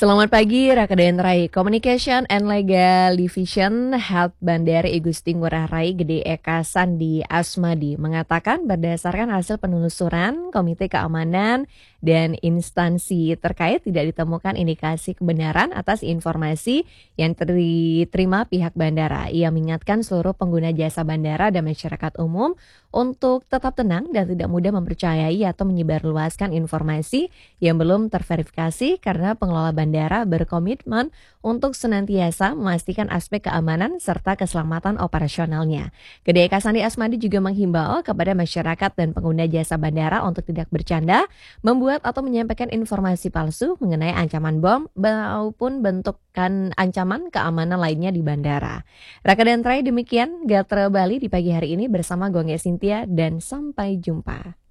Selamat pagi, Rakeden Rai. Communication and Legal Division Head Bandara I Gusti Ngurah Rai Gede Eka Sandi Asmadi mengatakan berdasarkan hasil penelusuran Komite Keamanan dan instansi terkait tidak ditemukan indikasi kebenaran atas informasi yang diterima pihak bandara. Ia mengingatkan seluruh pengguna jasa bandara dan masyarakat umum untuk tetap tenang dan tidak mudah mempercayai atau menyebarluaskan informasi yang belum terverifikasi karena pengelola bandara berkomitmen untuk senantiasa memastikan aspek keamanan serta keselamatan operasionalnya. Gede Eka Sandi Asmadi juga menghimbau kepada masyarakat dan pengguna jasa bandara untuk tidak bercanda, membuat atau menyampaikan informasi palsu mengenai ancaman bom maupun bentukan ancaman keamanan lainnya di bandara. Raka dan Trai, demikian Gatra Bali di pagi hari ini bersama Gonge Sintia dan sampai jumpa.